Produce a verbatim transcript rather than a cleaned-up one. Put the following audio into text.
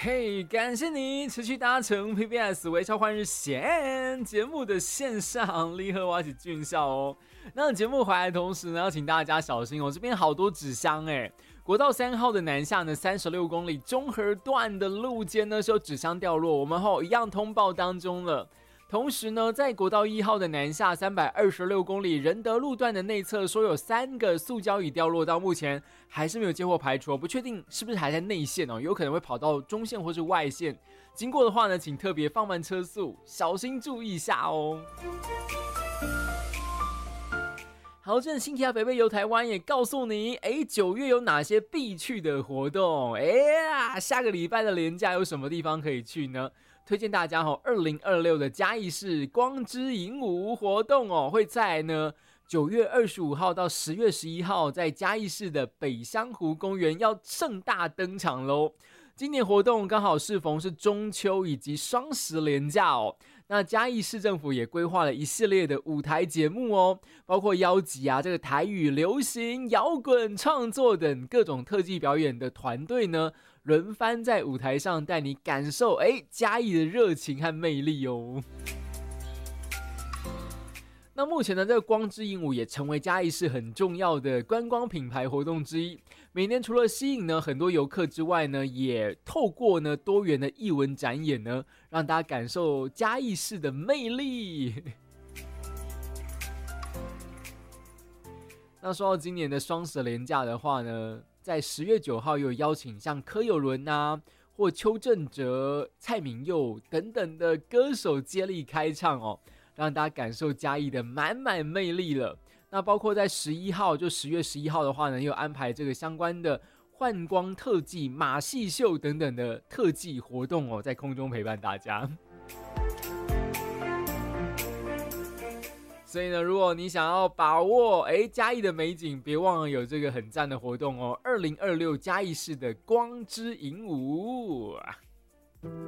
嘿，感谢你持续搭乘 P B S 微超换日线节目的线上立刻挖起俊校哦。那节目回来的同时呢，要请大家小心哦，这边好多纸箱哎。国道三号的南下呢，三十六公里中和段的路肩呢是有纸箱掉落，我们后一样通报当中了。同时呢，在国道一号的南下三百二十六公里仁德路段的内侧，说有三个塑胶椅掉落，到目前还是没有接获排除，不确定是不是还在内线哦，有可能会跑到中线或是外线。经过的话呢，请特别放慢车速，小心注意一下哦。好，这新奇亚北北游台湾也告诉你，哎，九月有哪些必去的活动？哎呀，下个礼拜的连假有什么地方可以去呢？推荐大家哦，二零二六的嘉义市光之影舞活动哦，会在呢九月二十五号到十月十一号，在嘉义市的北香湖公园要盛大登场喽。今年活动刚好适逢是中秋以及双十连假哦，那嘉义市政府也规划了一系列的舞台节目哦，包括邀集啊这个台语、流行、摇滚创作等各种特技表演的团队呢，轮番在舞台上带你感受哎嘉义的热情和魅力哦。那目前呢，这个光之影舞也成为嘉义市很重要的观光品牌活动之一。每年除了吸引呢很多游客之外呢，也透过呢多元的艺文展演呢，让大家感受嘉义市的魅力。那说到今年的双十连假的话呢，在十月九号有邀请像柯有伦啊，或邱正哲、蔡旻佑等等的歌手接力开唱哦。让大家感受嘉义的满满魅力了。那包括在十一号，就十月十一号的话呢，又安排这个相关的幻光特技、马戏秀等等的特技活动哦，在空中陪伴大家。所以呢，如果你想要把握哎嘉义的美景，别忘了有这个很赞的活动哦，二零二六嘉义市的光之影舞。